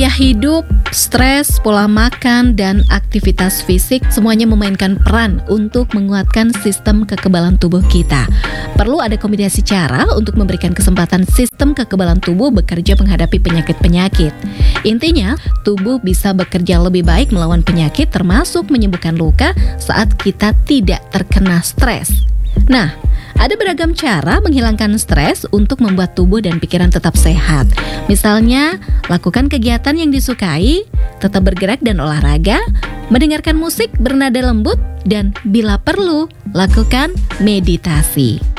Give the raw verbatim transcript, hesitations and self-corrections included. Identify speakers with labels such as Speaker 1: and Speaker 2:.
Speaker 1: Gaya hidup, stres, pola makan, dan aktivitas fisik semuanya memainkan peran untuk menguatkan sistem kekebalan tubuh kita. Perlu ada kombinasi cara untuk memberikan kesempatan sistem kekebalan tubuh bekerja menghadapi penyakit-penyakit. Intinya, tubuh bisa bekerja lebih baik melawan penyakit termasuk menyembuhkan luka saat kita tidak terkena stres. Nah, ada beragam cara menghilangkan stres untuk membuat tubuh dan pikiran tetap sehat. Misalnya, lakukan kegiatan yang disukai, tetap bergerak dan olahraga, mendengarkan musik bernada lembut, dan bila perlu, lakukan meditasi.